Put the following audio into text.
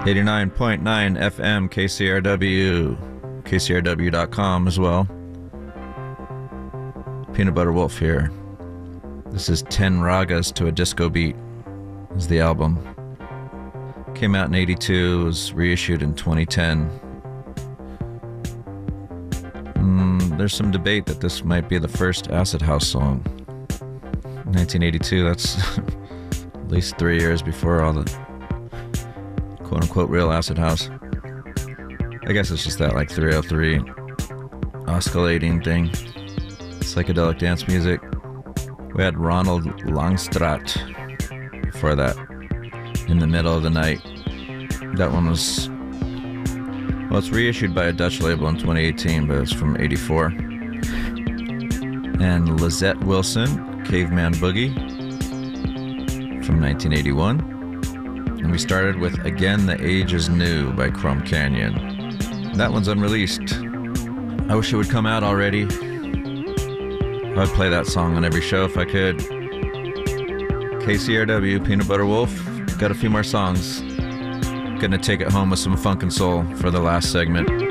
89.9 FM KCRW, KCRW.com as well. Peanut Butter Wolf here. This is 10 Ragas to a Disco Beat is the album. Came out in 82, was reissued in 2010. There's some debate that this might be the first Acid House song. 1982, that's at least 3 years before all the quote-unquote real Acid House. I guess it's just that like 303 oscillating thing. Psychedelic dance music. We had Ronald Langstraat before that, In the Middle of the Night. That one was, well, it's reissued by a Dutch label in 2018, but it's from 84. And Lizette Wilson, Caveman Boogie, from 1981. And we started with Again the Age is New by Chrome Canyon. That one's unreleased. I wish it would come out already. I'd play that song on every show if I could. KCRW, Peanut Butter Wolf. Got a few more songs. Gonna take it home with some funk and soul for the last segment.